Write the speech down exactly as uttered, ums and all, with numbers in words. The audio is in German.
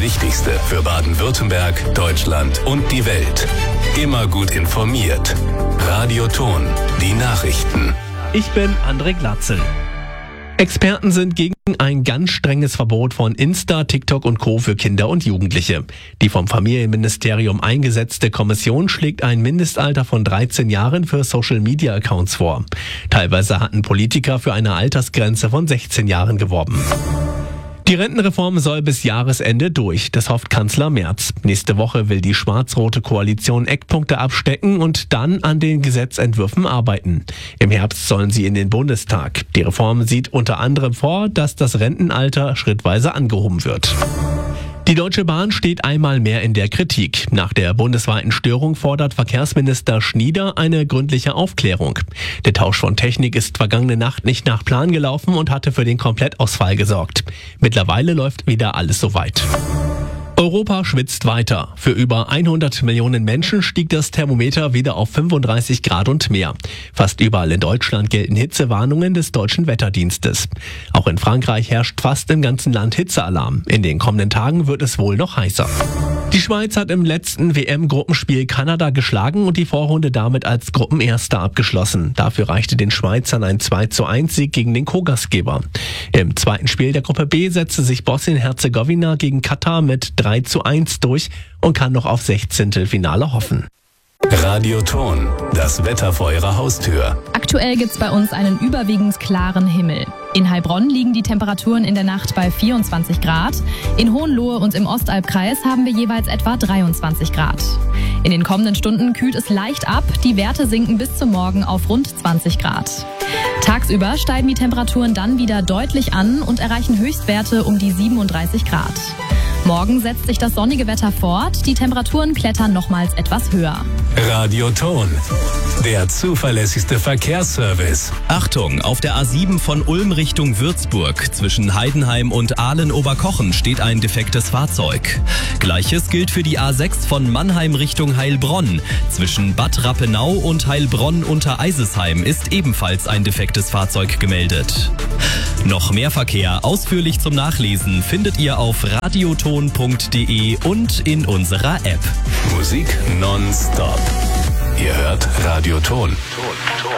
Wichtigste für Baden-Württemberg, Deutschland und die Welt. Immer gut informiert. Radio Ton, die Nachrichten. Ich bin André Glatzel. Experten sind gegen ein ganz strenges Verbot von Insta, TikTok und Co. für Kinder und Jugendliche. Die vom Familienministerium eingesetzte Kommission schlägt ein Mindestalter von dreizehn Jahren für Social-Media-Accounts vor. Teilweise hatten Politiker für eine Altersgrenze von sechzehn Jahren geworben. Die Rentenreform soll bis Jahresende durch, das hofft Kanzler Merz. Nächste Woche will die schwarz-rote Koalition Eckpunkte abstecken und dann an den Gesetzentwürfen arbeiten. Im Herbst sollen sie in den Bundestag. Die Reform sieht unter anderem vor, dass das Rentenalter schrittweise angehoben wird. Die Deutsche Bahn steht einmal mehr in der Kritik. Nach der bundesweiten Störung fordert Verkehrsminister Schnieder eine gründliche Aufklärung. Der Tausch von Technik ist vergangene Nacht nicht nach Plan gelaufen und hatte für den Komplettausfall gesorgt. Mittlerweile läuft wieder alles soweit. Europa schwitzt weiter. Für über hundert Millionen Menschen stieg das Thermometer wieder auf fünfunddreißig Grad und mehr. Fast überall in Deutschland gelten Hitzewarnungen des deutschen Wetterdienstes. Auch in Frankreich herrscht fast im ganzen Land Hitzealarm. In den kommenden Tagen wird es wohl noch heißer. Die Schweiz hat im letzten W M-Gruppenspiel Kanada geschlagen und die Vorrunde damit als Gruppenerster abgeschlossen. Dafür reichte den Schweizern ein zwei zu eins Sieg gegen den Co-Gastgeber. Im zweiten Spiel der Gruppe B setzte sich Bosnien-Herzegowina gegen Katar mit drei zu eins durch und kann noch auf Sechzehntelfinale hoffen. Radio Ton, das Wetter vor Ihrer Haustür. Aktuell gibt's bei uns einen überwiegend klaren Himmel. In Heilbronn liegen die Temperaturen in der Nacht bei vierundzwanzig Grad. In Hohenlohe und im Ostalbkreis haben wir jeweils etwa dreiundzwanzig Grad. In den kommenden Stunden kühlt es leicht ab. Die Werte sinken bis zum Morgen auf rund zwanzig Grad. Tagsüber steigen die Temperaturen dann wieder deutlich an und erreichen Höchstwerte um die siebenunddreißig Grad. Morgen setzt sich das sonnige Wetter fort. Die Temperaturen klettern nochmals etwas höher. Radio Ton, der zuverlässigste Verkehrsservice. Achtung, auf der A sieben von Ulm Richtung Würzburg zwischen Heidenheim und Ahlen-Oberkochen steht ein defektes Fahrzeug. Gleiches gilt für die A sechs von Mannheim Richtung Heilbronn. Zwischen Bad Rappenau und Heilbronn unter Eisesheim ist ebenfalls ein defektes Fahrzeug gemeldet. Noch mehr Verkehr ausführlich zum Nachlesen findet ihr auf radioton punkt de und in unserer App. Musik nonstop. Ihr hört Radio Ton.